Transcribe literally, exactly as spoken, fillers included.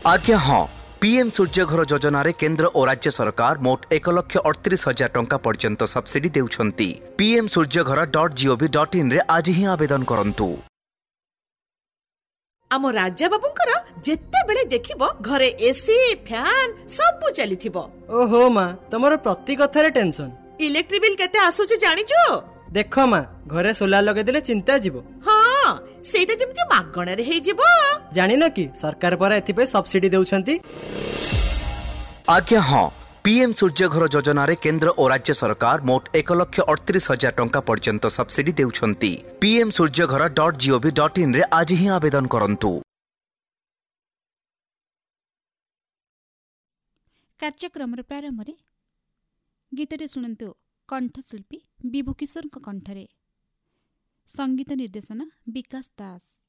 आज्ञा हाँ, पीएम सूर्यघर योजन केंद्र और राज्य सरकार मोट एक लक्ष अड़तीस हजार टंका पर्यंत subsidy देउछंती। PM Surya Ghar dot gov dot in रे आज ही आवेदन करंतु। आम राजा बाबूंकर जेते बेले देखिबो घरे एसी फैन सब चलीथिबो। ओहो माँ, तमरो प्रति कथारे टेंशन। इलेक्ट्रिक बिल केते आसुची जानिचो? देखो माँ, घरे सोलार लगे दिले चिंता जीवो। हाँ, सेटा जेमति मागणा रे हे जीवो। जानि न कि सरकार पर एथि सब्सिडी देउछंती। आज्ञा हाँ, पीएम सूर्यघर योजन केंद्र और राज्य सरकार मोट एक लक्ष अड़तीस हजार टंका पर्यंत subsidy देउछंती। PM Surya Ghar dot gov dot in रे आज ही आवेदन करंतु। कार्यक्रम प्रारंभ में गीतटे शुणु कंठशिल्पी विभू किशोर कंठरे, संगीत निर्देशन विकास दास।